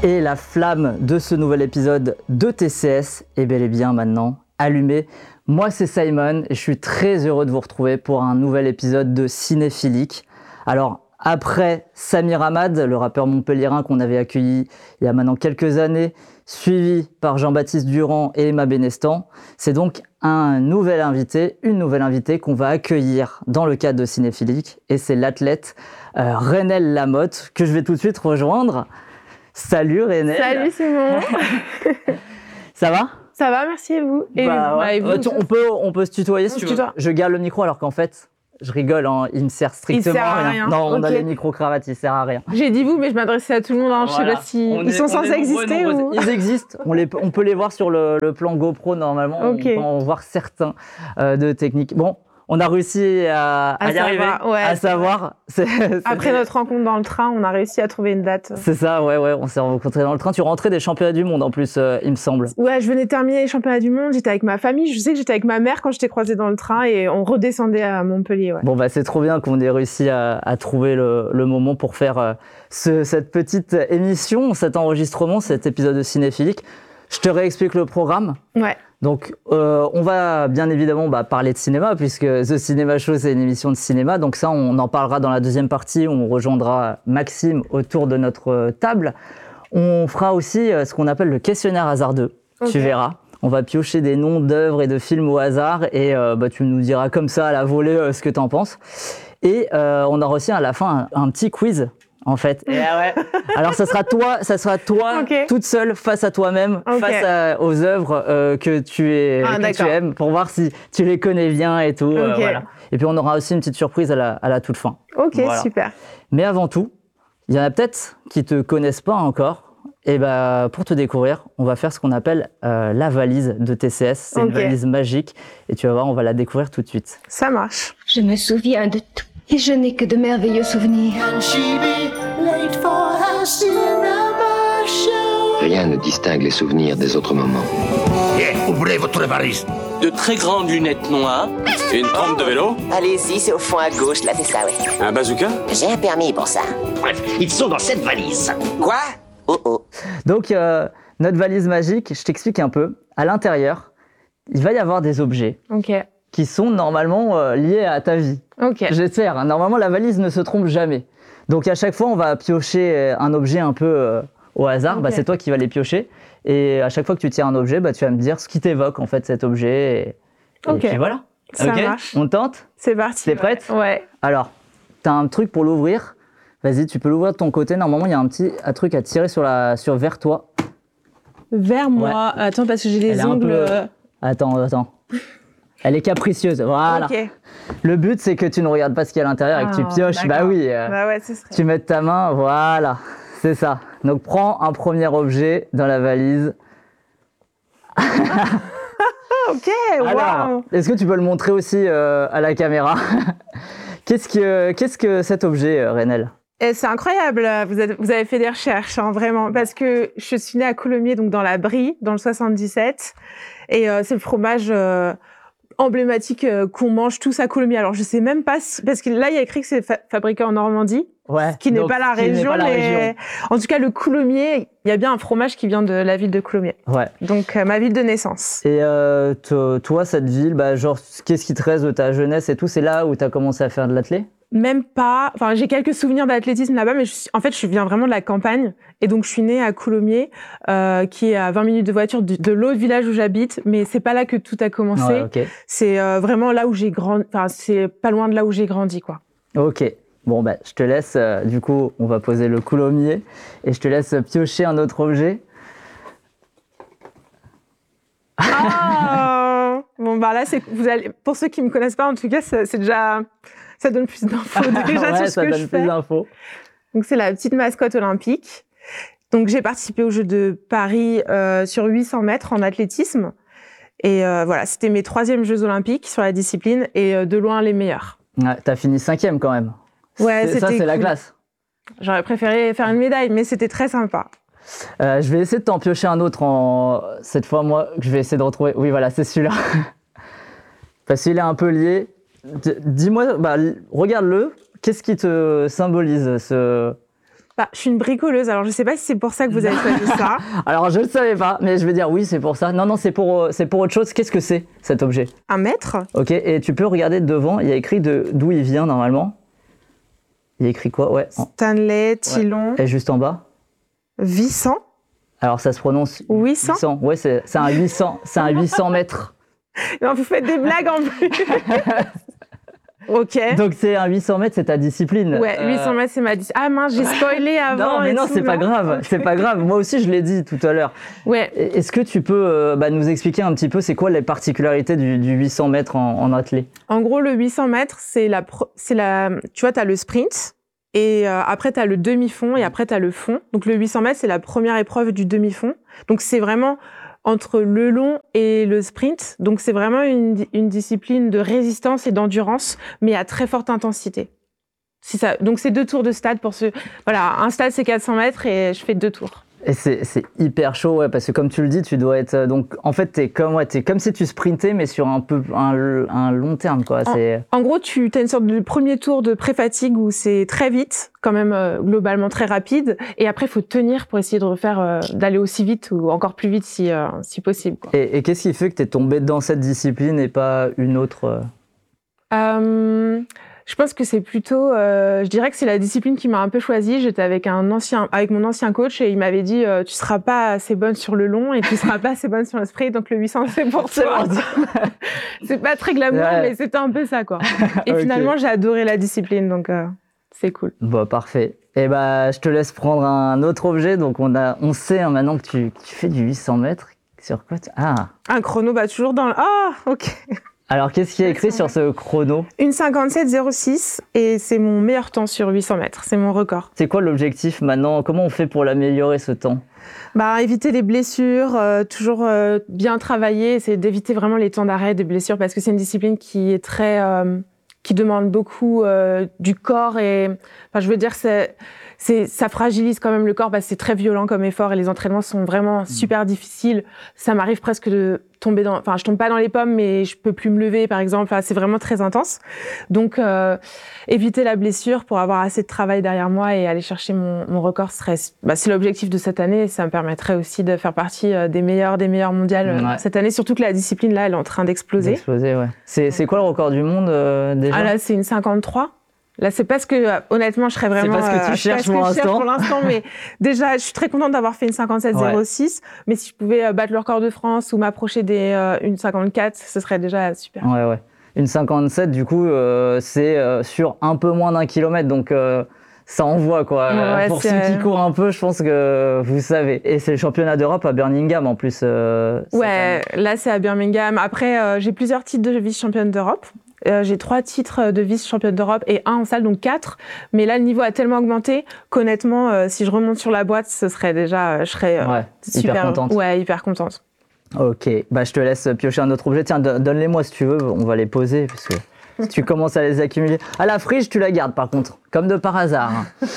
Et la flamme de ce nouvel épisode de TCS est bel et bien maintenant allumée. Moi, c'est Simon et je suis très heureux de vous retrouver pour un nouvel épisode de Cinéphilique. Alors, après Samir Hamad, le rappeur montpelliérain qu'on avait accueilli il y a maintenant quelques années, suivi par Jean-Baptiste Durand et Emma Benestan, c'est donc une nouvelle invitée qu'on va accueillir dans le cadre de Cinéphilique, et c'est l'athlète Raynel Lamotte que je vais tout de suite rejoindre. Salut Raynel. Salut Simon. Ça va ? Ça va, merci et vous. Et ouais. On peut se tutoyer si tu veux. Je garde le micro alors qu'en fait, je rigole, hein, il me sert strictement à rien. Non, on a les micro-cravates, il sert à rien. J'ai dit vous, mais je m'adressais à tout le monde. Hein. Voilà. Je sais pas si ils sont censés exister ou... Ils existent. On peut les voir sur le plan GoPro normalement. Okay. On peut en voir certains de techniques. Bon. On a réussi à y arriver, à savoir. Après notre rencontre dans le train, on a réussi à trouver une date. C'est ça, ouais, on s'est rencontrés dans le train. Tu rentrais des championnats du monde en plus, il me semble. Ouais, je venais terminer les championnats du monde, j'étais avec ma famille. Je sais que j'étais avec ma mère quand je t'ai croisée dans le train et on redescendait à Montpellier. Ouais. Bon, c'est trop bien qu'on ait réussi à trouver le moment pour faire cette petite émission, cet enregistrement, cet épisode de Cinéphilique. Je te réexplique le programme. Ouais. Donc, on va bien évidemment parler de cinéma, puisque The Cinema Show, c'est une émission de cinéma. Donc ça, on en parlera dans la deuxième partie, où on rejoindra Maxime autour de notre table. On fera aussi ce qu'on appelle le questionnaire hasardeux. Okay. Tu verras. On va piocher des noms d'œuvres et de films au hasard, et tu nous diras comme ça à la volée ce que t'en penses. Et on aura aussi à la fin un petit quiz. En fait. Et ouais. Alors ça sera toi okay. toute seule face à toi-même, okay. face aux œuvres que tu aimes, pour voir si tu les connais bien et tout. Okay. Voilà. Et puis on aura aussi une petite surprise à la toute fin. Ok, voilà. Super. Mais avant tout, il y en a peut-être qui te connaissent pas encore. Et pour te découvrir, on va faire ce qu'on appelle la valise de TCS. C'est une valise magique. Et tu vas voir, on va la découvrir tout de suite. Ça marche. Je me souviens de tout. Et je n'ai que de merveilleux souvenirs. Rien ne distingue les souvenirs des autres moments. Ouvrez votre valise. De très grandes lunettes noires. Et une trempe de vélo. Allez-y, c'est au fond à gauche, là, c'est ça, ouais. Un bazooka. J'ai un permis pour ça. Bref, ils sont dans cette valise. Quoi ? Oh. Donc, notre valise magique, je t'explique un peu. À l'intérieur, il va y avoir des objets. Ok. Qui sont normalement liés à ta vie. Ok. J'espère. Hein. Normalement, la valise ne se trompe jamais. Donc, à chaque fois, on va piocher un objet un peu au hasard. Okay. C'est toi qui vas les piocher. Et à chaque fois que tu tires un objet, tu vas me dire ce qui t'évoque, en fait, cet objet. Et puis voilà. Ça marche. On tente ? C'est parti. T'es prête ? Ouais. Alors, tu as un truc pour l'ouvrir. Vas-y, tu peux l'ouvrir de ton côté. Normalement, il y a un truc à tirer vers toi. Vers moi ? Ouais. Attends, parce que j'ai les ongles... Attends. Elle est capricieuse, voilà. Okay. Le but, c'est que tu ne regardes pas ce qu'il y a à l'intérieur et que tu pioches. D'accord. Ouais, tu mets ta main, voilà, c'est ça. Donc, prends un premier objet dans la valise. Ok, wow. Est-ce que tu peux le montrer aussi à la caméra ? Qu'est-ce que cet objet, Raynel ? C'est incroyable, vous avez fait des recherches, hein, vraiment, parce que je suis née à Coulommiers, donc dans la Brie, dans le 77, et c'est le fromage emblématique qu'on mange tous à Coulommiers. Alors je sais même pas parce que là il y a écrit que c'est fabriqué en Normandie, ce qui n'est pas la région, mais en tout cas le Coulommiers, il y a bien un fromage qui vient de la ville de Coulommiers. Ouais. Donc ma ville de naissance. Et toi cette ville, qu'est-ce qui te reste de ta jeunesse et tout, c'est là où tu as commencé à faire de l'athlé ? Même pas. Enfin, j'ai quelques souvenirs d'athlétisme là-bas, mais je viens vraiment de la campagne. Et donc, je suis née à Coulommiers, qui est à 20 minutes de voiture de l'autre village où j'habite. Mais c'est pas là que tout a commencé. Ouais, okay. C'est vraiment là où j'ai grandi. Enfin, c'est pas loin de là où j'ai grandi, quoi. Ok. Bon, je te laisse. Du coup, on va poser le Coulommiers. Et je te laisse piocher un autre objet. Oh bon, là, pour ceux qui me connaissent pas, en tout cas, c'est déjà... Ça donne plus d'infos déjà sur ce que je fais. Plus d'infos. Donc, c'est la petite mascotte olympique. Donc, j'ai participé aux Jeux de Paris sur 800 mètres en athlétisme. Et voilà, c'était mes 3e Jeux olympiques sur la discipline et de loin les meilleurs. Ouais, t'as fini 5e quand même. Ouais, ça, c'est cool. La classe. J'aurais préféré faire une médaille, mais c'était très sympa. Je vais essayer de t'en piocher un autre cette fois, moi, que je vais essayer de retrouver. Oui, voilà, c'est celui-là. Parce qu'il est un peu lié. Dis-moi, regarde-le. Qu'est-ce qui te symbolise ce Je suis une bricoleuse, alors je sais pas si c'est pour ça que vous avez choisi ça. Alors, je ne savais pas, mais je vais dire oui, c'est pour ça. Non, c'est pour autre chose. Qu'est-ce que c'est, cet objet? Un mètre? Ok, et tu peux regarder devant, il y a écrit d'où il vient, normalement. Il y a écrit quoi? Ouais. Stanley, Thilon. Et juste en bas? Vissant? Alors, ça se prononce 800. Ouais, c'est un 800 mètres. Non, vous faites des blagues en plus. Ok. Donc, c'est un 800 mètres, c'est ta discipline. Ouais, 800 mètres, c'est ma discipline. Ah mince, j'ai spoilé avant. Non, mais non, c'est pas grave. C'est pas grave. Moi aussi, je l'ai dit tout à l'heure. Ouais. Est-ce que tu peux nous expliquer un petit peu, c'est quoi les particularités du 800 mètres en athlée? En gros, le 800 mètres, tu vois, t'as le sprint. Et après, tu as le demi-fond et après, tu as le fond. Donc, le 800 mètres, c'est la première épreuve du demi-fond. Donc, c'est vraiment entre le long et le sprint. Donc, c'est vraiment une discipline de résistance et d'endurance, mais à très forte intensité. Donc, c'est 2 tours de stade pour ceux... Voilà, un stade, c'est 400 mètres et je fais 2 tours. Et c'est hyper chaud, ouais, parce que comme tu le dis, tu dois être... Donc, en fait, t'es comme si tu sprintais, mais sur un long terme, quoi. En gros, tu as une sorte de premier tour de pré-fatigue où c'est très vite, quand même globalement très rapide, et après, il faut tenir pour essayer de refaire, d'aller aussi vite ou encore plus vite si possible, quoi. Et qu'est-ce qui fait que t'es tombé dans cette discipline et pas une autre? Je pense que c'est plutôt, je dirais que c'est la discipline qui m'a un peu choisie. J'étais avec mon ancien coach et il m'avait dit tu seras pas assez bonne sur le long et tu seras pas assez bonne sur le sprint, donc le 800 c'est pour toi. C'est pas très glamour, mais c'était un peu ça, quoi. Et finalement j'ai adoré la discipline, donc c'est cool. Bon, parfait. Et je te laisse prendre un autre objet. Donc on sait maintenant que tu fais du 800 mètres. Sur quoi un chrono, toujours dans le... ok. Alors, qu'est-ce qu'il y a écrit sur ce chrono? Une 57,06 et c'est mon meilleur temps sur 800 mètres. C'est mon record. C'est quoi l'objectif maintenant? Comment on fait pour l'améliorer, ce temps? Éviter les blessures, toujours bien travailler, c'est d'éviter vraiment les temps d'arrêt des blessures parce que c'est une discipline qui est très... qui demande beaucoup du corps et... je veux dire, ça fragilise quand même le corps parce que c'est très violent comme effort et les entraînements sont vraiment super difficiles. Ça m'arrive presque de tomber je tombe pas dans les pommes, mais je peux plus me lever, par exemple. C'est vraiment très intense. Donc, éviter la blessure pour avoir assez de travail derrière moi et aller chercher mon record c'est l'objectif de cette année. Ça me permettrait aussi de faire partie des meilleurs mondiales cette année. Surtout que la discipline, là, elle est en train d'exploser. Ouais. C'est quoi le record du monde, déjà? Là, c'est une 53. Là, c'est parce que, honnêtement, je serais vraiment... C'est parce que tu cherches pour l'instant. Mais déjà, je suis très contente d'avoir fait une 57,06. Mais si je pouvais battre le record de France ou m'approcher une 54, ce serait déjà super. Ouais. Une 57, du coup, c'est sur un peu moins d'1 kilomètre. Donc, ça envoie, quoi. Pour ceux qui courent un peu, je pense que vous savez. Et c'est le championnat d'Europe à Birmingham, en plus. Là, c'est à Birmingham. Après, j'ai plusieurs titres de vice-championne d'Europe. J'ai 3 titres de vice-championne d'Europe et 1 en salle, donc 4. Mais là, le niveau a tellement augmenté qu'honnêtement, si je remonte sur la boîte, ce serait déjà... je serais super hyper contente. Ouais, hyper contente. Ok, je te laisse piocher un autre objet. Tiens, donne-les-moi si tu veux, on va les poser, parce que si tu commences à les accumuler... À la frige, tu la gardes par contre, comme de par hasard.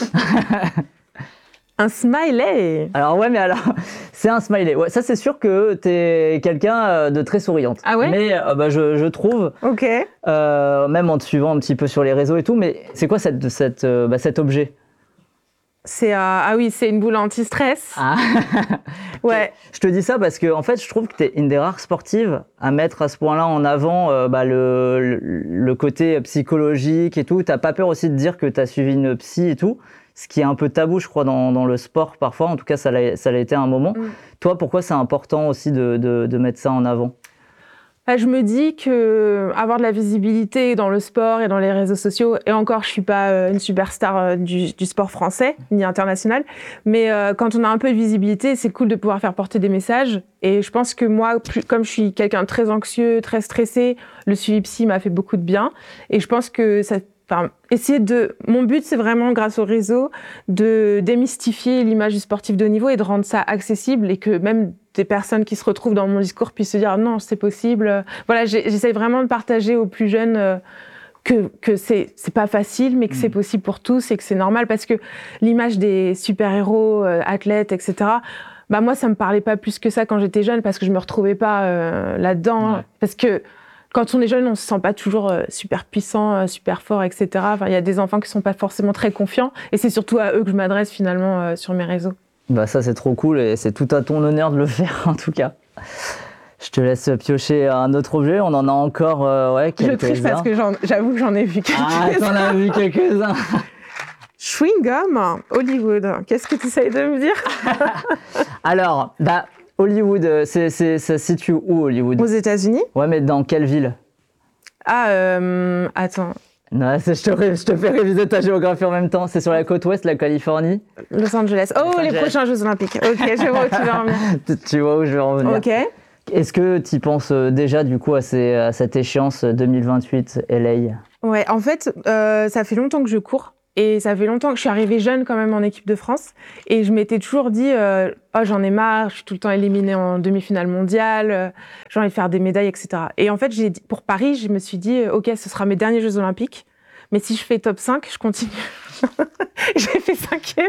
Un smiley. Alors c'est un smiley. Ouais, ça c'est sûr que t'es quelqu'un de très souriante. Ah ouais? Mais je trouve. Ok. Même en te suivant un petit peu sur les réseaux et tout. Mais c'est quoi cet objet? C'est c'est une boule anti-stress. Ah. Ouais. Je te dis ça parce que en fait, je trouve que t'es une des rares sportives à mettre à ce point-là en avant le côté psychologique et tout. T'as pas peur aussi de dire que t'as suivi une psy et tout? Ce qui est un peu tabou, je crois, dans le sport parfois. En tout cas, ça l'a été à un moment. Toi, pourquoi c'est important aussi de mettre ça en avant? Je me dis que avoir de la visibilité dans le sport et dans les réseaux sociaux, et encore, je suis pas une superstar du sport français ni international, mais quand on a un peu de visibilité, c'est cool de pouvoir faire porter des messages. Et je pense que moi, comme je suis quelqu'un de très anxieux, très stressé, le suivi psy m'a fait beaucoup de bien. Et je pense que mon but, c'est vraiment, grâce au réseau, de démystifier l'image du sportif de haut niveau et de rendre ça accessible et que même des personnes qui se retrouvent dans mon discours puissent se dire non, c'est possible. Voilà, j'essaie vraiment de partager aux plus jeunes que c'est pas facile, mais que c'est possible pour tous et que c'est normal parce que l'image des super-héros, athlètes, etc., moi, ça me parlait pas plus que ça quand j'étais jeune parce que je me retrouvais pas là-dedans. Ouais. Parce que quand on est jeune, on se sent pas toujours super puissant, super fort, etc. Enfin, il y a des enfants qui sont pas forcément très confiants, et c'est surtout à eux que je m'adresse finalement sur mes réseaux. Bah ça c'est trop cool et c'est tout à ton honneur de le faire en tout cas. Je te laisse piocher un autre objet, on en a encore quelques-uns. Je triche parce que j'avoue que j'en ai vu quelques-uns. Ah, t'en as vu quelques-uns. Chewing gum, Hollywood. Qu'est-ce que tu essayes de me dire? Alors, Hollywood, ça se situe où Hollywood? Aux États-Unis? Ouais, mais dans quelle ville? Attends. Non, je te fais réviser ta géographie en même temps. C'est sur la côte ouest, la Californie. Los Angeles. Oh, Los Angeles. Les prochains Jeux Olympiques. Ok, je vois où tu veux en venir. Tu vois où je veux en venir. Ok. Est-ce que tu penses déjà du coup à cette échéance 2028 LA? Ouais, en fait, ça fait longtemps que je cours. Et ça fait longtemps que je suis arrivée jeune quand même en équipe de France. Et je m'étais toujours dit, oh, j'en ai marre, je suis tout le temps éliminée en demi-finale mondiale, j'ai envie de faire des médailles, etc. Et en fait, pour Paris, je me suis dit, ok, ce sera mes derniers Jeux Olympiques. Mais si je fais top 5, je continue. J'ai fait 5e.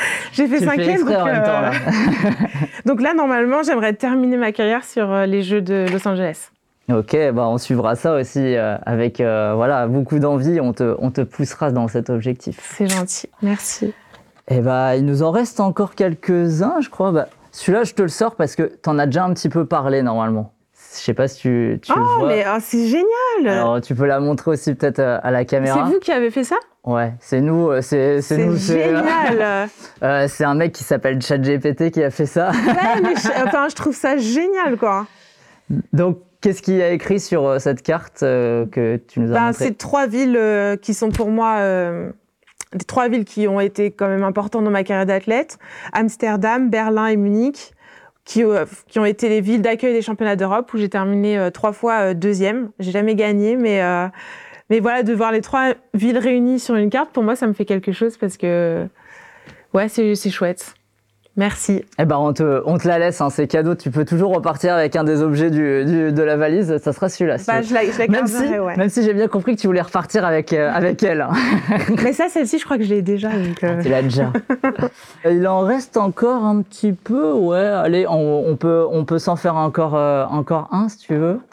Donc là, normalement, j'aimerais terminer ma carrière sur les Jeux de Los Angeles. Ok, on suivra ça aussi avec beaucoup d'envie. On te poussera dans cet objectif. C'est gentil, merci. Et il nous en reste encore quelques-uns, je crois. Celui-là, je te le sors parce que t'en as déjà un petit peu parlé normalement. Je sais pas si tu le vois. Mais c'est génial! Alors, tu peux la montrer aussi peut-être à la caméra. C'est vous qui avez fait ça? Ouais, c'est nous. C'est nous. C'est génial! C'est un mec qui s'appelle ChatGPT qui a fait ça. Ouais, mais je trouve ça génial, quoi. Donc, qu'est-ce qu'il y a écrit sur cette carte que tu nous as montrée? C'est 3 villes qui sont pour moi des 3 villes qui ont été quand même importantes dans ma carrière d'athlète. Amsterdam, Berlin et Munich, qui ont été les villes d'accueil des championnats d'Europe où j'ai terminé 3 fois 2e. J'ai jamais gagné, mais voilà, de voir les 3 villes réunies sur une carte, pour moi, ça me fait quelque chose parce que ouais, c'est chouette. Merci. On te la laisse, hein, c'est cadeau. Tu peux toujours repartir avec un des objets de la valise. Ça sera celui-là. Je la garderai, ouais. Même si j'ai bien compris que tu voulais repartir avec elle. Hein. Mais celle-ci, je crois que je l'ai déjà. Tu l'as déjà. Il en reste encore un petit peu. Ouais, allez, on peut s'en faire encore un si tu veux.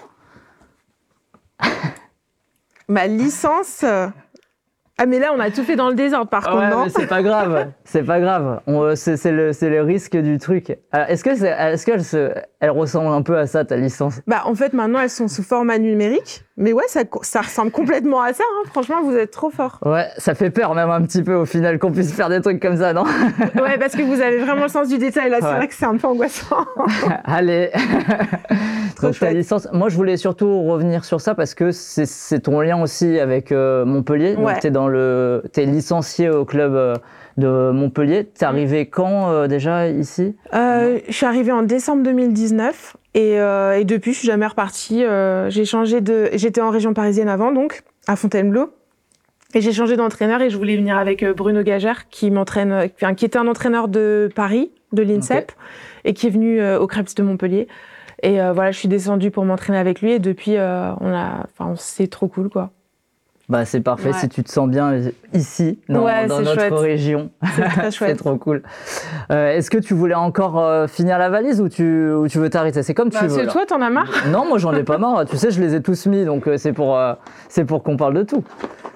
Ma licence. Ah, mais là, on a tout fait dans le désordre, par contre, non? Mais c'est pas grave. C'est pas grave. C'est le risque du truc. Alors, est-ce qu'elle ressemble un peu à ça, ta licence? En fait, maintenant, elles sont sous format numérique. Mais ouais, ça ressemble complètement à ça. Hein. Franchement, vous êtes trop fort. Ouais, ça fait peur même un petit peu au final qu'on puisse faire des trucs comme ça, non? Ouais, parce que vous avez vraiment le sens du détail. Là, c'est vrai que c'est un peu angoissant. Allez. Donc ta licence, moi je voulais surtout revenir sur ça parce que c'est ton lien aussi avec Montpellier. Ouais. Donc t'es licencié au club de Montpellier. T'es arrivé quand déjà ici? Je suis arrivée en décembre 2019 et depuis je suis jamais repartie. J'étais en région parisienne avant, donc à Fontainebleau. Et j'ai changé d'entraîneur et je voulais venir avec Bruno Gagère qui était un entraîneur de Paris, de l'INSEP, et qui est venu au Krebs de Montpellier. Et voilà, je suis descendue pour m'entraîner avec lui et depuis, c'est trop cool, quoi. C'est parfait si tu te sens bien ici, dans notre chouette. Région. C'est très chouette. C'est trop cool. Est-ce que tu voulais encore finir la valise ou tu veux t'arrêter? C'est comme tu veux. Toi, t'en as marre? Non, moi j'en ai pas marre. Tu sais, je les ai tous mis, donc c'est pour qu'on parle de tout.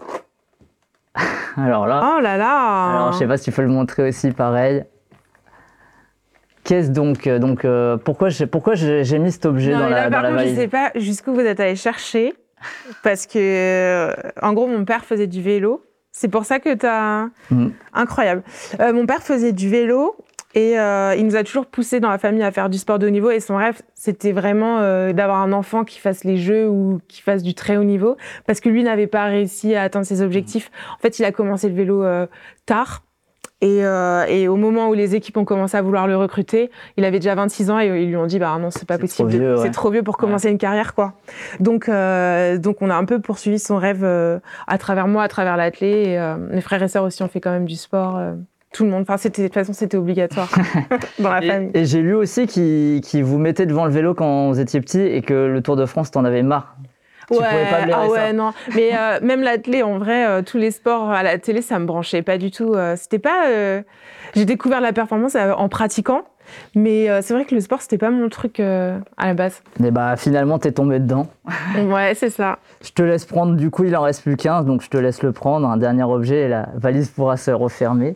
Alors là. Oh là là. Alors je sais pas si tu peux le montrer aussi, pareil. Qu'est-ce donc pourquoi j'ai mis cet objet dans la valise? Je sais pas jusqu'où vous êtes allé chercher. Parce que, en gros, mon père faisait du vélo. C'est pour ça que t'as... Incroyable. Mon père faisait du vélo et il nous a toujours poussé dans la famille à faire du sport de haut niveau. Et son rêve, c'était vraiment d'avoir un enfant qui fasse les jeux ou qui fasse du très haut niveau. Parce que lui n'avait pas réussi à atteindre ses objectifs. En fait, il a commencé le vélo tard. Et au moment où les équipes ont commencé à vouloir le recruter, il avait déjà 26 ans et ils lui ont dit non, c'est pas possible, c'est trop vieux pour commencer une carrière, quoi. Donc on a un peu poursuivi son rêve à travers moi, à travers l'athlé. Mes frères et sœurs aussi ont fait quand même du sport. Tout le monde. De toute façon, c'était obligatoire dans la famille. Et j'ai lu aussi qu'il vous mettait devant le vélo quand vous étiez petit et que le Tour de France, t'en avais marre. Tu pouvais pas blairer ça. Non. Mais même l'athlé, en vrai, tous les sports à la télé, ça me branchait pas du tout. C'était pas. J'ai découvert la performance en pratiquant, mais c'est vrai que le sport, c'était pas mon truc à la base. Et finalement, t'es tombé dedans. Ouais, c'est ça. Je te laisse prendre, du coup, il en reste plus qu'un, donc je te laisse le prendre. Un dernier objet et la valise pourra se refermer.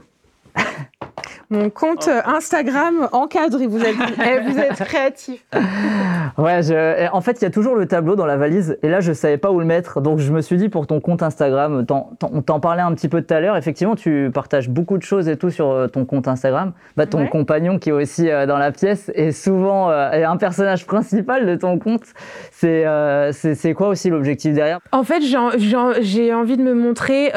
Mon compte Instagram encadré, vous êtes créatif. Ouais, en fait, il y a toujours le tableau dans la valise, et là, je savais pas où le mettre, donc je me suis dit pour ton compte Instagram, on t'en parlait un petit peu tout à l'heure, effectivement, tu partages beaucoup de choses et tout sur ton compte Instagram. Ton compagnon qui est aussi dans la pièce est souvent est un personnage principal de ton compte. C'est quoi aussi l'objectif derrière ? En fait, j'ai envie de me montrer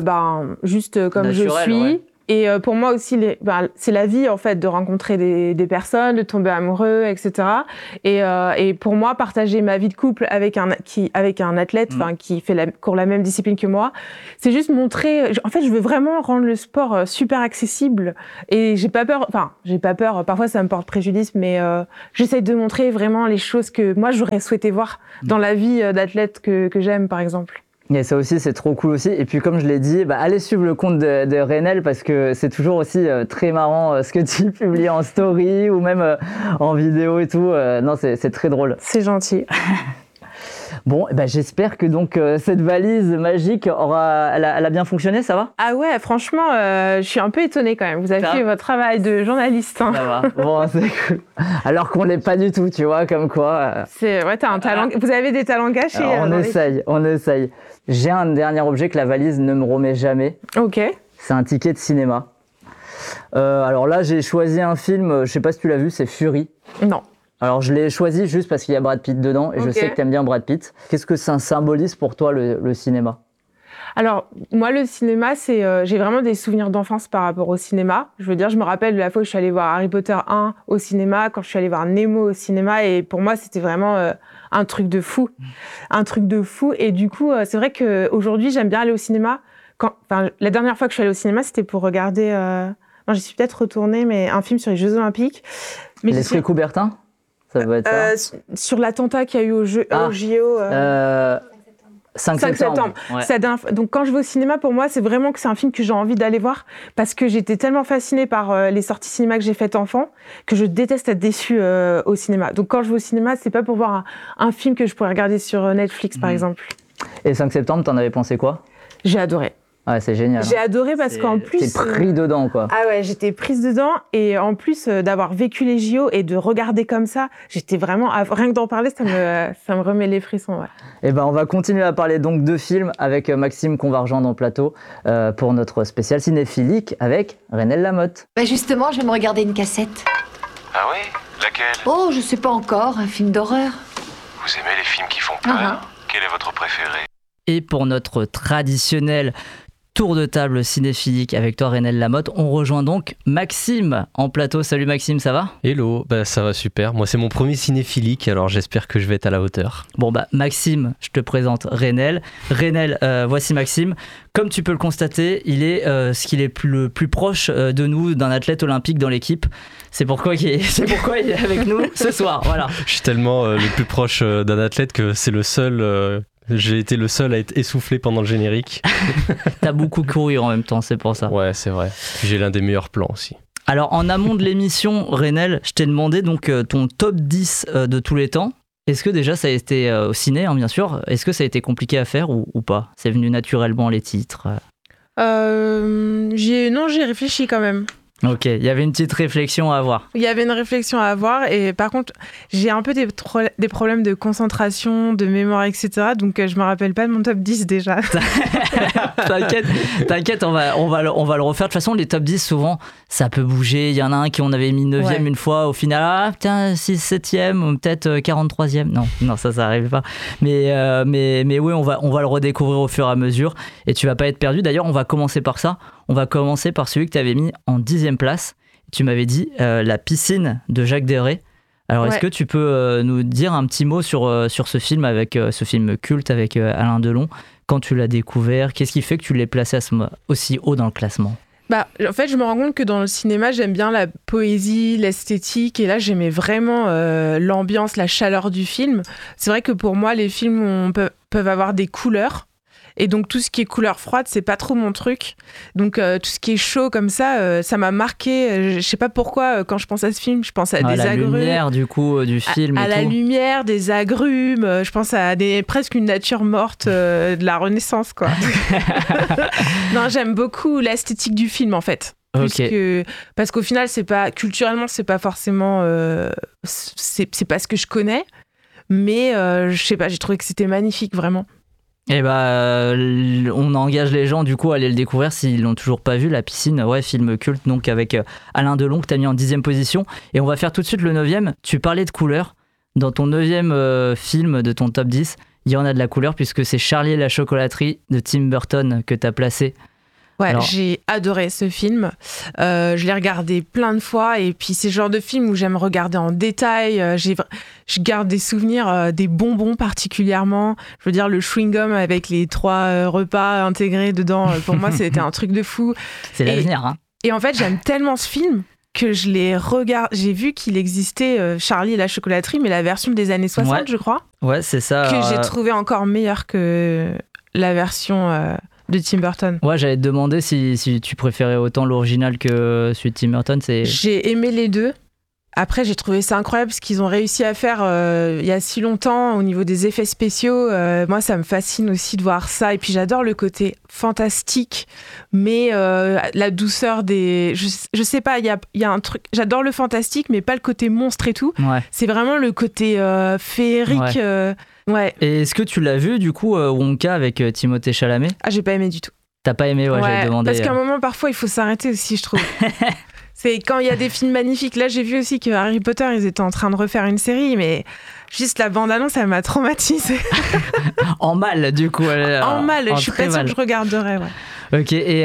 juste comme naturel, je suis. Ouais. Et pour moi aussi, c'est la vie en fait de rencontrer des personnes, de tomber amoureux, etc. Et pour moi, partager ma vie de couple avec un athlète, qui court la même discipline que moi, c'est juste montrer. En fait, je veux vraiment rendre le sport super accessible. Et j'ai pas peur. Parfois, ça me porte préjudice, mais j'essaie de montrer vraiment les choses que moi j'aurais souhaité voir dans la vie d'athlète que j'aime, par exemple. Et ça aussi, c'est trop cool aussi. Et puis, comme je l'ai dit, allez suivre le compte de Raynel parce que c'est toujours aussi très marrant ce que tu publies en story ou même en vidéo et tout. Non, c'est très drôle. C'est gentil. Bon, j'espère que donc cette valise magique elle a bien fonctionné, ça va ? Ah ouais, franchement, je suis un peu étonnée quand même. Vous avez fait votre travail de journaliste. Hein. Ça va. Bon, c'est cool. Alors qu'on l'est pas du tout, tu vois, comme quoi. T'as un talent. Vous avez des talents cachés. On essaye. J'ai un dernier objet que la valise ne me remet jamais. Ok. C'est un ticket de cinéma. Alors là, j'ai choisi un film, je sais pas si tu l'as vu, c'est Fury. Non. Alors je l'ai choisi juste parce qu'il y a Brad Pitt dedans et je sais que t'aimes bien Brad Pitt. Qu'est-ce que ça symbolise pour toi le cinéma ? Alors, moi, le cinéma, j'ai vraiment des souvenirs d'enfance par rapport au cinéma. Je veux dire, je me rappelle de la fois où je suis allée voir Harry Potter 1 au cinéma, quand je suis allée voir Nemo au cinéma, et pour moi, c'était vraiment un truc de fou. Un truc de fou. Et du coup, c'est vrai qu'aujourd'hui, j'aime bien aller au cinéma. La dernière fois que je suis allée au cinéma, c'était pour regarder... Non, j'y suis peut-être retournée, mais un film sur les Jeux Olympiques. Mais L'esprit Coubertin ? Ça doit être ça. Sur l'attentat qu'il y a eu au JO... 5 septembre. Ouais. Donc quand je vais au cinéma, pour moi, c'est vraiment que c'est un film que j'ai envie d'aller voir parce que j'étais tellement fascinée par les sorties cinéma que j'ai faites enfant que je déteste être déçue au cinéma. Donc quand je vais au cinéma, c'est pas pour voir un film que je pourrais regarder sur Netflix, par exemple. Et 5 septembre, t'en avais pensé quoi ? J'ai adoré. Ouais, c'est génial. J'ai adoré parce qu'en plus... T'es pris dedans, quoi. Ah ouais, j'étais prise dedans. Et en plus d'avoir vécu les JO et de regarder comme ça, j'étais vraiment... Rien que d'en parler, ça me remet les frissons, ouais. Et on va continuer à parler donc de films avec Maxime Convargent dans le plateau pour notre spécial cinéphilique avec Raynel Lamotte. Justement, je vais me regarder une cassette. Ah oui ? Laquelle ? Oh, je sais pas encore, un film d'horreur. Vous aimez les films qui font peur ? Quel est votre préféré ? Et pour notre traditionnel tour de table cinéphilique avec toi Raynel Lamotte, on rejoint donc Maxime en plateau. Salut Maxime, ça va ? Hello, ça va super. Moi c'est mon premier cinéphilique, alors j'espère que je vais être à la hauteur. Bon Maxime, je te présente Raynel. Raynel, voici Maxime. Comme tu peux le constater, il est ce qu'il est le plus proche de nous d'un athlète olympique dans l'équipe. C'est pourquoi il est avec nous ce soir. Voilà. Je suis tellement le plus proche d'un athlète que c'est le seul... J'ai été le seul à être essoufflé pendant le générique. T'as beaucoup couru en même temps, c'est pour ça. Ouais, c'est vrai. J'ai l'un des meilleurs plans aussi. Alors, en amont de l'émission, Raynel, je t'ai demandé donc ton top 10 de tous les temps. Est-ce que déjà ça a été au ciné, bien sûr, est-ce que ça a été compliqué à faire ou pas ? C'est venu naturellement les titres j'ai réfléchi quand même. Ok, il y avait une petite réflexion à avoir. Il y avait une réflexion à avoir et par contre, j'ai un peu des problèmes de concentration, de mémoire, etc. Donc je me rappelle pas de mon top 10 déjà. T'inquiète, on va le refaire. De toute façon, les top 10, souvent, ça peut bouger. Il y en a un qui on avait mis 9e une fois. Au final, 6, 7e, ou peut-être 43e. Non, ça arrive pas. Mais oui, on va le redécouvrir au fur et à mesure. Et tu vas pas être perdu. D'ailleurs, on va commencer par ça. On va commencer par celui que tu avais mis en 10e place. Tu m'avais dit La piscine de Jacques Deray. Alors, est-ce que tu peux nous dire un petit mot sur ce film, avec ce film culte avec Alain Delon ? Quand tu l'as découvert, qu'est-ce qui fait que tu l'as placé aussi haut dans le classement ? En fait, je me rends compte que dans le cinéma, j'aime bien la poésie, l'esthétique, et là, j'aimais vraiment l'ambiance, la chaleur du film. C'est vrai que pour moi, les films peuvent avoir des couleurs, et donc tout ce qui est couleur froide, c'est pas trop mon truc. Donc tout ce qui est chaud comme ça, ça m'a marqué. Je sais pas pourquoi, quand je pense à ce film, je pense à des agrumes. La lumière du coup du film. À la lumière, des agrumes. Je pense à presque une nature morte de la Renaissance, quoi. Non, j'aime beaucoup l'esthétique du film en fait. Parce qu'au final, culturellement, c'est pas forcément, c'est pas ce que je connais, mais je sais pas, j'ai trouvé que c'était magnifique vraiment. Et on engage les gens du coup à aller le découvrir s'ils l'ont toujours pas vu. La piscine, film culte, donc avec Alain Delon que t'as mis en 10e position. Et on va faire tout de suite le 9e. Tu parlais de couleur. Dans ton 9e film de ton top 10, il y en a de la couleur puisque c'est Charlie et la chocolaterie de Tim Burton que t'as placé. Ouais, alors, j'ai adoré ce film. Je l'ai regardé plein de fois et puis c'est le genre de film où j'aime regarder en détail. Je garde des souvenirs des bonbons particulièrement. Je veux dire, le chewing-gum avec les 3 repas intégrés dedans, pour moi, c'était un truc de fou. C'est l'avenir, hein. Et en fait, j'aime tellement ce film que je l'ai regardé. J'ai vu qu'il existait Charlie et la chocolaterie, mais la version des années 60, je crois. Ouais, c'est ça. Que j'ai trouvé encore meilleure que la version... de Tim Burton. Ouais, j'allais te demander si tu préférais autant l'original que celui de Tim Burton. J'ai aimé les deux. Après, j'ai trouvé ça incroyable ce qu'ils ont réussi à faire il y a si longtemps au niveau des effets spéciaux. Moi, ça me fascine aussi de voir ça. Et puis, j'adore le côté fantastique, mais la douceur des... Je sais pas, il y a un truc... J'adore le fantastique, mais pas le côté monstre et tout. Ouais. C'est vraiment le côté féerique... Ouais. Et est-ce que tu l'as vu du coup Wonka avec Timothée Chalamet ? Ah, j'ai pas aimé du tout. T'as pas aimé, j'avais demandé. Parce qu'à un moment, parfois, il faut s'arrêter aussi, je trouve. C'est quand il y a des films magnifiques. Là, j'ai vu aussi que Harry Potter, ils étaient en train de refaire une série, mais juste la bande-annonce, elle m'a traumatisée. En mal, du coup. En mal, je suis pas sûre que je regarderais, ouais. Ok, et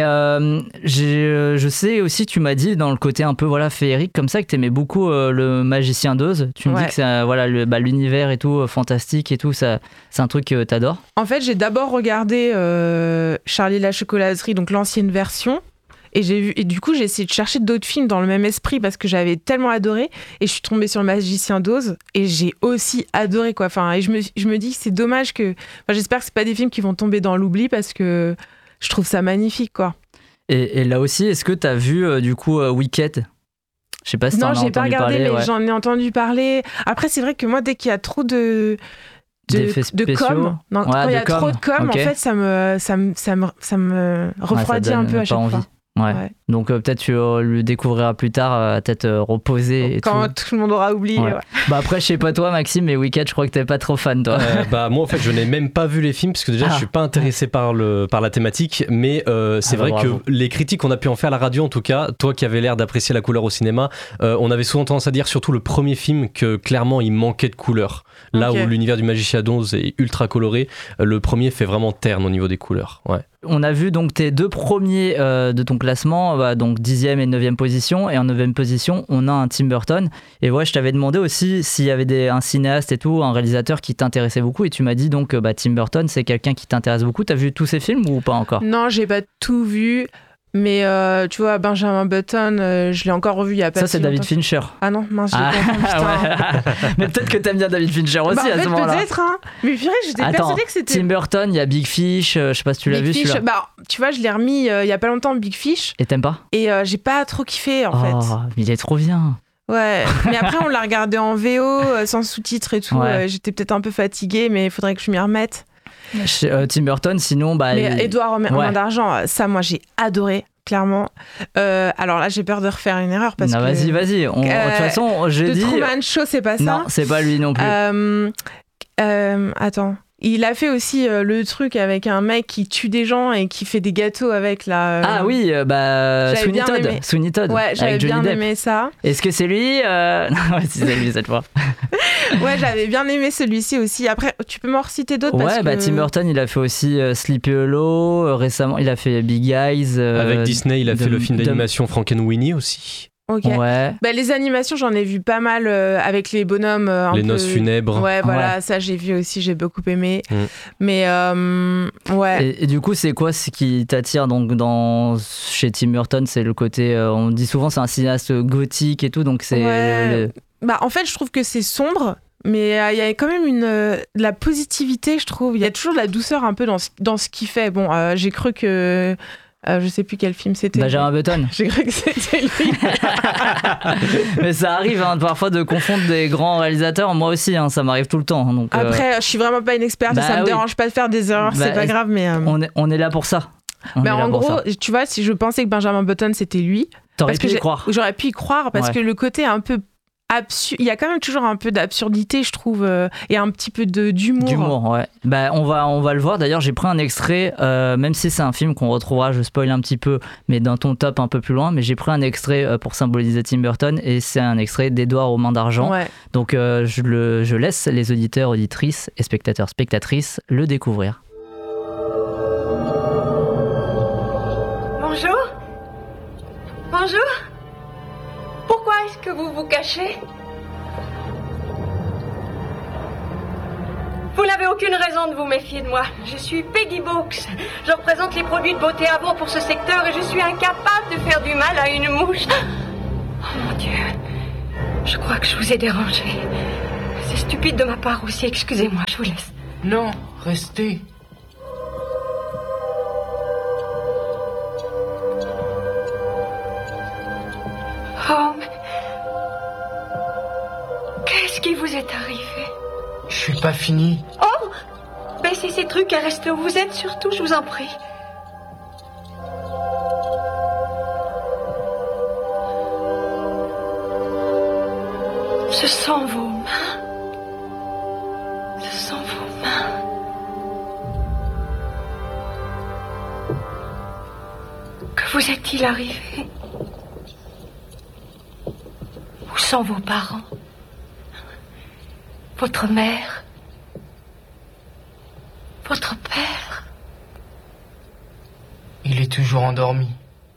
je sais aussi, tu m'as dit dans le côté un peu féerique comme ça que t'aimais beaucoup le Magicien d'Oz. Tu me dis que c'est l'univers et tout, fantastique et tout, ça, c'est un truc que t'adores. En fait, j'ai d'abord regardé Charlie et la chocolaterie, donc l'ancienne version. Et du coup, j'ai essayé de chercher d'autres films dans le même esprit parce que j'avais tellement adoré. Et je suis tombée sur le Magicien d'Oz et j'ai aussi adoré, quoi. Enfin, et je me dis que c'est dommage que... j'espère que c'est pas des films qui vont tomber dans l'oubli parce que je trouve ça magnifique, quoi. Et là aussi, est-ce que t'as vu du coup Wicked ? Je sais pas si t'en as entendu parler. Non, j'ai pas regardé, mais j'en ai entendu parler. Après, c'est vrai que moi, dès qu'il y a trop de com, quand il y a trop de com, en fait, ça me refroidit un peu à chaque fois. Ouais. Donc peut-être tu le découvriras plus tard à tête reposée. Quand tout le monde aura oublié. Ouais. Après, je sais pas toi, Maxime, mais Wicked, je crois que t'es pas trop fan, toi. Moi, en fait, je n'ai même pas vu les films parce que déjà, je suis pas intéressé par la thématique. Mais c'est vrai que les critiques qu'on a pu en faire à la radio, en tout cas, toi qui avais l'air d'apprécier la couleur au cinéma, on avait souvent tendance à dire, surtout le premier film, que clairement il manquait de couleur. Là où l'univers du Magicien d'Oz est ultra coloré, le premier fait vraiment terne au niveau des couleurs. Ouais. On a vu donc tes 2 premiers de ton classement, donc 10e et 9e position. Et en 9e position, on a un Tim Burton. Et je t'avais demandé aussi s'il y avait un cinéaste et tout, un réalisateur qui t'intéressait beaucoup. Et tu m'as dit donc Tim Burton, c'est quelqu'un qui t'intéresse beaucoup. T'as vu tous ses films ou pas encore ? Non, j'ai pas tout vu. Mais tu vois, Benjamin Button, je l'ai encore revu il y a pas Ça, c'est David Fincher. Ah non, mince, j'ai confondu. Mais peut-être que t'aimes bien David Fincher aussi à ce moment-là. Peut-être, hein. Mais purée, j'étais persuadée que c'était... Tim Burton, il y a Big Fish, je sais pas si tu l'as vu celui-là. Tu vois, je l'ai remis il y a pas longtemps, Big Fish. Et t'aimes pas ? Et j'ai pas trop kiffé, en fait. Mais il est trop bien. Ouais, mais après, on l'a regardé en VO, sans sous-titres et tout. J'étais peut-être un peu fatiguée, mais il faudrait que je m'y remette. Tim Burton, sinon... Mais Edouard en main d'argent, ça, moi, j'ai adoré. Clairement. Alors là, j'ai peur de refaire une erreur parce que... Vas-y. De toute façon, je dis... Truman Show, c'est pas ça. Non, c'est pas lui non plus. Attends. Il a fait aussi le truc avec un mec qui tue des gens et qui fait des gâteaux avec la... Ah oui, Sweeney Todd. Ouais, j'avais bien aimé ça. Est-ce que c'est lui Non, si c'est lui cette fois. Ouais, j'avais bien aimé celui-ci aussi. Après, tu peux m'en reciter d'autres parce que... Tim Burton, il a fait aussi Sleepy Hollow. Récemment, il a fait Big Eyes. Avec Disney, il a fait le film d'animation Frankenweenie aussi. Ok. Ouais. Bah, les animations, j'en ai vu pas mal avec les bonhommes. Les noces funèbres. Ouais, voilà, ça j'ai vu aussi, j'ai beaucoup aimé. Mais ouais. Et du coup, c'est quoi ce qui t'attire donc chez Tim Burton? C'est le côté, on dit souvent, c'est un cinéaste gothique et tout, donc c'est. Ouais. Bah, en fait, je trouve que c'est sombre. Mais il y a quand même de la positivité, je trouve. Il y a toujours de la douceur un peu dans ce qu'il fait. Bon, j'ai cru que... je sais plus quel film c'était. Benjamin Button. J'ai cru que c'était lui. Mais ça arrive parfois de confondre des grands réalisateurs. Moi aussi, ça m'arrive tout le temps. Donc, après, je suis vraiment pas une experte. Ça me dérange pas de faire des erreurs. C'est pas grave, mais... On est là pour ça. En gros, tu vois, si je pensais que Benjamin Button c'était lui... T'aurais pu y croire. J'aurais pu y croire parce que le côté un peu... il y a quand même toujours un peu d'absurdité, je trouve, et un petit peu d'humour. D'humour, ouais. Bah, on va le voir. D'ailleurs, j'ai pris un extrait, même si c'est un film qu'on retrouvera, je spoil un petit peu, mais dans ton top un peu plus loin. Mais j'ai pris un extrait pour symboliser Tim Burton, et c'est un extrait d'Édouard aux mains d'argent. Ouais. Donc, je laisse les auditeurs, auditrices et spectateurs, spectatrices le découvrir. Bonjour. Bonjour. Pourquoi est-ce que vous vous cachez? Vous n'avez aucune raison de vous méfier de moi. Je suis Peggy Books. Je représente les produits de beauté avant pour ce secteur et je suis incapable de faire du mal à une mouche. Oh mon Dieu. Je crois que je vous ai dérangé. C'est stupide de ma part aussi. Excusez-moi, je vous laisse. Non, restez. Oh, mais... Qu'est-ce qui vous est arrivé? Je suis pas fini. Oh! Baissez ces trucs et restez où vous êtes, surtout, je vous en prie. Ce sont vos mains. Ce sont vos mains. Que vous est-il arrivé? Où sont vos parents? Votre mère? Votre père? Il est toujours endormi.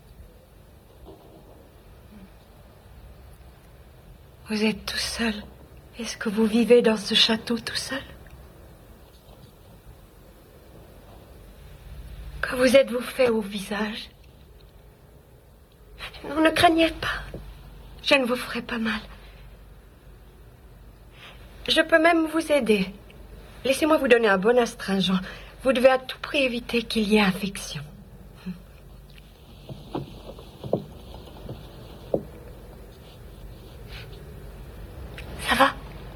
Vous êtes tout seul. Est-ce que vous vivez dans ce château tout seul? Que vous êtes-vous fait au visage? Non, ne craignez pas. Je ne vous ferai pas mal. Je peux même vous aider. Laissez-moi vous donner un bon astringent. Vous devez à tout prix éviter qu'il y ait infection. Ça va?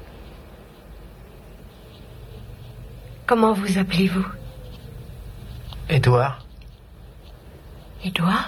Comment vous appelez-vous? Édouard. Édouard?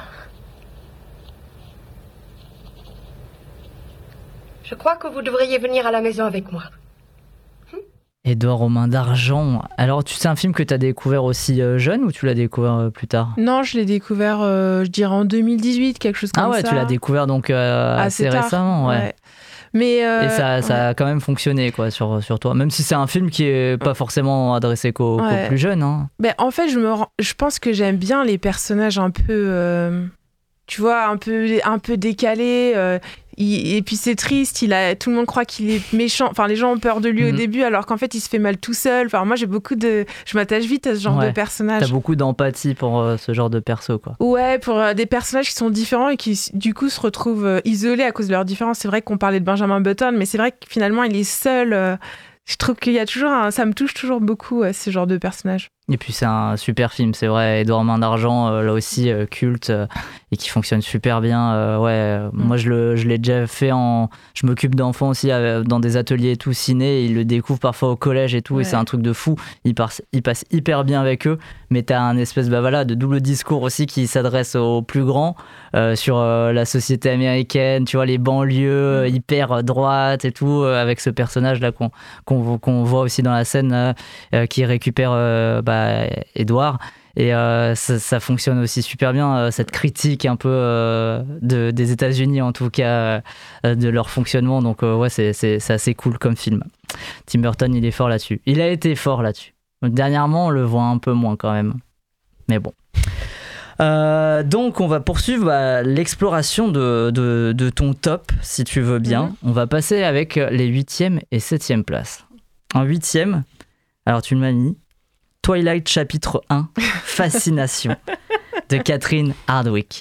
Je crois que vous devriez venir à la maison avec moi. Édouard aux mains d'argent. Alors, c'est un film que tu as découvert aussi jeune ou tu l'as découvert plus tard? Non, je l'ai découvert, je dirais en 2018, quelque chose comme ça. Ah ouais, tu l'as découvert donc assez récemment, ouais. Mais et ça a quand même fonctionné quoi sur toi, même si c'est un film qui est pas forcément adressé qu'aux plus jeunes. Hein. Ben, en fait, je pense que j'aime bien les personnages un peu, tu vois, un peu décalés. Et puis c'est triste, tout le monde croit qu'il est méchant. Enfin, les gens ont peur de lui au début, alors qu'en fait, il se fait mal tout seul. Enfin, moi, je m'attache vite à ce genre de personnage. T'as beaucoup d'empathie pour ce genre de perso, quoi. Ouais, pour des personnages qui sont différents et qui, du coup, se retrouvent isolés à cause de leur différence. C'est vrai qu'on parlait de Benjamin Button, mais c'est vrai que finalement, il est seul. Je trouve qu'il y a toujours ça me touche toujours beaucoup, ce genre de personnage. Et puis c'est un super film, c'est vrai. Édouard Main d'Argent, là aussi culte et qui fonctionne super bien. Moi je l'ai déjà fait je m'occupe d'enfants aussi dans des ateliers et tout ciné. Ils le découvrent parfois au collège et tout, et c'est un truc de fou. Ils passent hyper bien avec eux, mais t'as un espèce de double discours aussi qui s'adresse aux plus grands sur la société américaine, tu vois, les banlieues hyper droites et tout, avec ce personnage là qu'on voit aussi dans la scène qui récupère Édouard, et ça fonctionne aussi super bien, cette critique un peu des États-Unis en tout cas, de leur fonctionnement. Donc c'est assez cool comme film. Tim Burton, il est fort là-dessus. Il a été fort là-dessus. Dernièrement, on le voit un peu moins quand même, mais bon. Donc on va poursuivre l'exploration de ton top, si tu veux bien. On va passer avec les 8e et 7e places. En 8e, alors tu m'as mis Twilight chapitre 1, Fascination, de Catherine Hardwicke.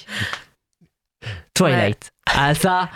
Twilight. Ouais. Ah ça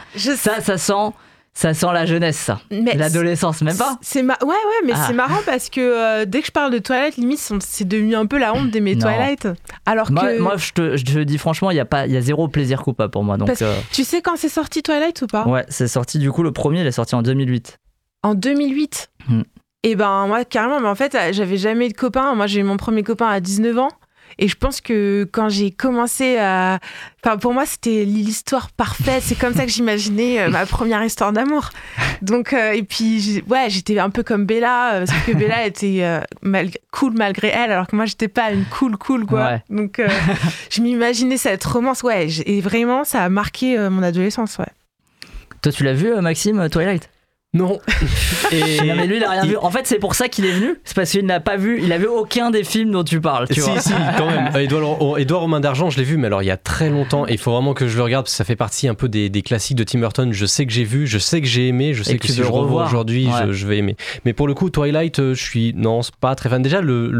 sent la jeunesse, ça. Mais l'adolescence, même pas. Ouais, mais c'est marrant parce que dès que je parle de Twilight, limite, c'est devenu un peu la honte d'aimer Twilight. Alors que... Moi, je te dis franchement, il y a zéro plaisir coupable pour moi. Donc, tu sais quand c'est sorti Twilight ou pas ? Ouais, c'est sorti, du coup, le premier, il est sorti en 2008. En 2008 Et ben, moi, carrément, mais en fait, j'avais jamais eu de copain. Moi, j'ai eu mon premier copain à 19 ans. Et je pense que quand j'ai commencé à... Enfin, pour moi, c'était l'histoire parfaite. C'est comme ça que j'imaginais ma première histoire d'amour. Donc, et puis, j'étais un peu comme Bella, sauf que Bella était cool malgré elle, alors que moi, j'étais pas une cool, quoi. Ouais. Donc, je m'imaginais cette romance, et vraiment, ça a marqué mon adolescence, Toi, tu l'as vu, Maxime, Twilight ? Non. Non mais lui il a rien vu. En fait c'est pour ça qu'il est venu. C'est parce qu'il n'a pas vu. Il a vu aucun des films dont tu parles. Tu vois. Si quand même. Édouard aux mains d'argent je l'ai vu mais alors il y a très longtemps. Et il faut vraiment que je le regarde parce que ça fait partie un peu des classiques de Tim Burton. Je sais que j'ai vu, je sais que j'ai aimé, je sais que si je revois aujourd'hui je vais aimer. Mais pour le coup Twilight c'est pas très fan. Déjà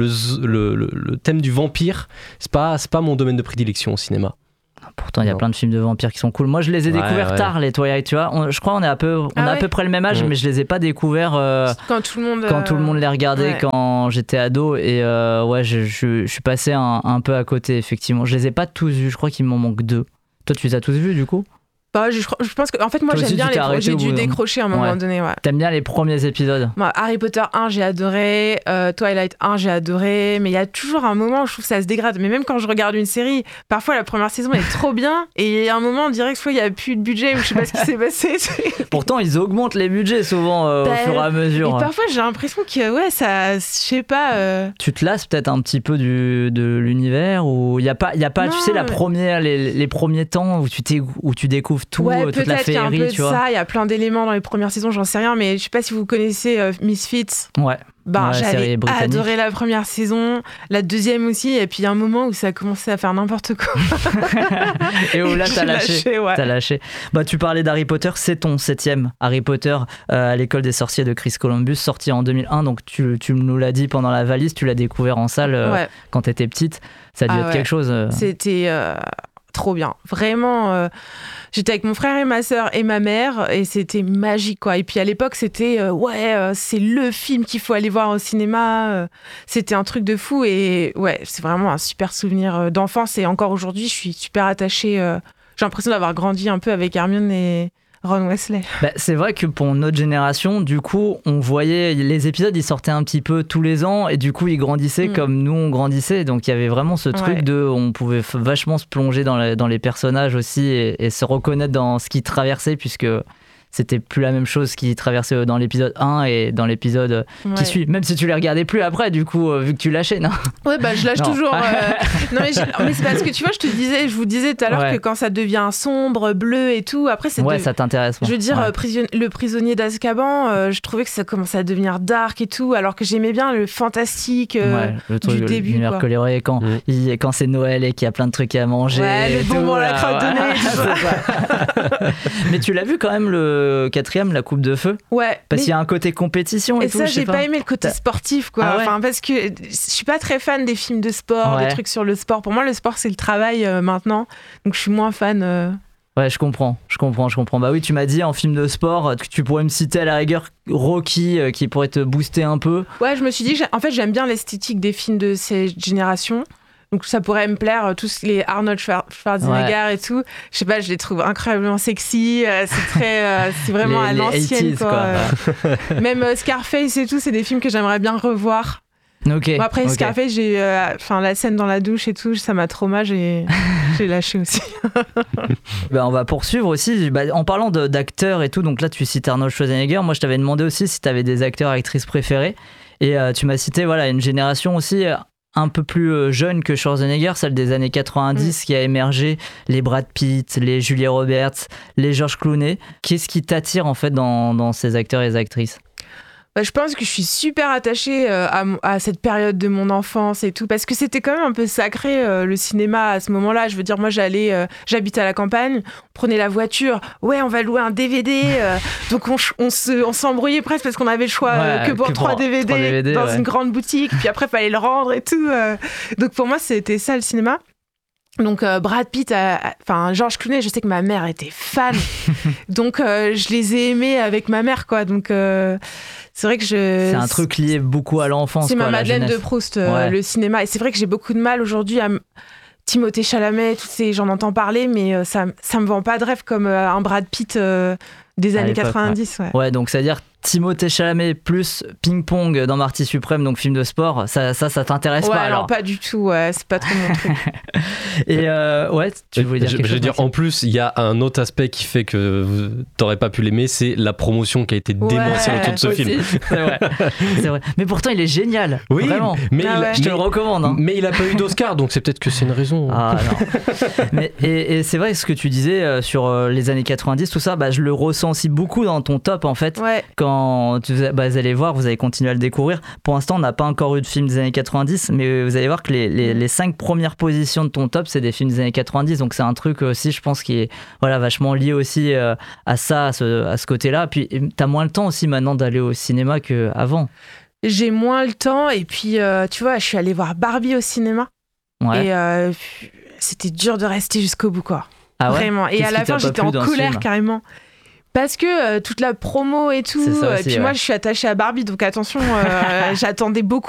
le thème du vampire c'est pas mon domaine de prédilection au cinéma. Pourtant, il y a plein de films de vampires qui sont cool. Moi, je les ai découverts tard, les Twilight, tu vois. Je crois qu'on est à peu près le même âge, mais je les ai pas découverts quand tout le monde les regardait quand j'étais ado. Et je suis passé un peu à côté, effectivement. Je les ai pas tous vus. Je crois qu'il m'en manque 2. Toi, tu les as tous vus, du coup ? Je pense que en fait moi j'aime bien j'ai dû décrocher à un moment donné. T'aimes bien les premiers épisodes ? Moi, Harry Potter 1 j'ai adoré, Twilight 1 j'ai adoré, mais il y a toujours un moment où je trouve que ça se dégrade. Mais même quand je regarde une série, parfois la première saison est trop bien et il y a un moment on dirait que soit il y a plus de budget ou je sais pas ce qui s'est passé. Pourtant ils augmentent les budgets souvent au fur et à mesure. Et parfois j'ai l'impression que ça, je sais pas. Tu te lasses peut-être un petit peu de l'univers ou il y a pas non, tu sais la première les premiers temps où tu découvres tout, toute la féerie, qu'il y a un peu tu de vois. Ça, il y a plein d'éléments dans les premières saisons, j'en sais rien, mais je sais pas si vous connaissez Misfits. Ouais. J'avais adoré la première saison, la deuxième aussi, et puis il y a un moment où ça a commencé à faire n'importe quoi. Et où là t'as lâché. Tu parlais d'Harry Potter, c'est ton 7e Harry Potter à l'école des sorciers de Chris Columbus, sorti en 2001, donc tu nous l'as dit pendant la valise, tu l'as découvert en salle quand t'étais petite, ça a dû être quelque chose. C'était trop bien, vraiment. J'étais avec mon frère et ma sœur et ma mère et c'était magique quoi. Et puis à l'époque c'était c'est le film qu'il faut aller voir au cinéma. C'était un truc de fou et c'est vraiment un super souvenir d'enfance et encore aujourd'hui je suis super attachée. J'ai l'impression d'avoir grandi un peu avec Hermione et Ron Weasley. C'est vrai que pour notre génération, du coup, on voyait les épisodes, ils sortaient un petit peu tous les ans et du coup, ils grandissaient comme nous, on grandissait. Donc, il y avait vraiment ce truc on pouvait vachement se plonger dans les personnages aussi et se reconnaître dans ce qu'ils traversaient puisque c'était plus la même chose qui traversait dans l'épisode 1 et dans l'épisode qui suit. Même si tu les regardais plus après, du coup, vu que tu lâchais, non ? Ouais, je lâche toujours. Non, mais c'est parce que tu vois, je vous disais tout à l'heure que quand ça devient sombre, bleu et tout, après c'est ça t'intéresse. Je veux dire, le prisonnier d'Azkaban, je trouvais que ça commençait à devenir dark et tout, alors que j'aimais bien le fantastique le truc, du début. L'univers coloré quand c'est Noël et qu'il y a plein de trucs à manger. Le bonbon, la crotte de nez. Mais tu l'as vu quand même le 4e, la coupe de feu. Parce qu'il y a un côté compétition et tout. Et ça, j'ai pas aimé le côté sportif, quoi. Parce que je suis pas très fan des films de sport, des trucs sur le sport. Pour moi, le sport, c'est le travail maintenant. Donc, je suis moins fan. Ouais, je comprends. Bah oui, tu m'as dit en film de sport, tu pourrais me citer à la rigueur Rocky qui pourrait te booster un peu. Ouais, je me suis dit, en fait, j'aime bien l'esthétique des films de cette génération. Donc ça pourrait me plaire, tous les Arnold Schwarzenegger et tout. Je sais pas, je les trouve incroyablement sexy. C'est vraiment à l'ancienne, quoi. Même Scarface et tout, c'est des films que j'aimerais bien revoir. Après Scarface, j'ai la scène dans la douche et tout, ça m'a trauma, j'ai lâché aussi. On va poursuivre aussi. En parlant d'acteurs et tout, donc là tu cites Arnold Schwarzenegger. Moi je t'avais demandé aussi si tu avais des acteurs, actrices préférés. Et tu m'as cité une génération aussi un peu plus jeune que Schwarzenegger, celle des années 90 qui a émergé, les Brad Pitt, les Julia Roberts, les George Clooney. Qu'est-ce qui t'attire en fait dans ces acteurs et les actrices ? Je pense que je suis super attachée à cette période de mon enfance et tout, parce que c'était quand même un peu sacré le cinéma à ce moment-là. Je veux dire, moi j'habitais à la campagne, on prenait la voiture, on va louer un DVD, donc on s'embrouillait presque parce qu'on avait le choix que pour 3 DVD dans une grande boutique, puis après il fallait le rendre et tout. Donc pour moi c'était ça le cinéma. Donc Brad Pitt, George Clooney, je sais que ma mère était fan, donc je les ai aimés avec ma mère, quoi. Donc c'est vrai que c'est un truc lié beaucoup à l'enfance. C'est ma Madeleine de Proust, le cinéma. Et c'est vrai que j'ai beaucoup de mal aujourd'hui à Timothée Chalamet, j'en entends parler, mais ça me vend pas de rêve comme un Brad Pitt des années 90. Ouais, donc c'est-à-dire Timothée Chalamet plus ping-pong dans Marty Suprême, donc film de sport, ça t'intéresse pas alors? Non, pas du tout, c'est pas trop mon truc. Et tu voulais dire quelque chose? Je veux dire, en plus, il y a un autre aspect qui fait que t'aurais pas pu l'aimer, c'est la promotion qui a été démentielle autour de ce film. C'est vrai. Mais pourtant, il est génial. Oui, vraiment. Mais je te le recommande. Hein. Mais il a pas eu d'Oscar, donc c'est peut-être que c'est une raison. Ah non. Et c'est vrai ce que tu disais sur les années 90, tout ça, je le ressens aussi beaucoup dans ton top en fait. Ouais. Quand vous allez voir, vous allez continuer à le découvrir. Pour l'instant, on n'a pas encore eu de film des années 90, mais vous allez voir que les 5 premières positions de ton top, c'est des films des années 90. Donc c'est un truc aussi, je pense, qui est vachement lié aussi à ça, à ce côté-là. Puis t'as moins le temps aussi maintenant d'aller au cinéma qu'avant. J'ai moins le temps, et puis tu vois, je suis allée voir Barbie au cinéma. Ouais. Et c'était dur de rester jusqu'au bout, quoi. Ah ouais. Vraiment. Et à la fin, j'étais en colère carrément. Parce que toute la promo et tout, aussi, puis moi je suis attachée à Barbie, donc attention, j'attendais beaucoup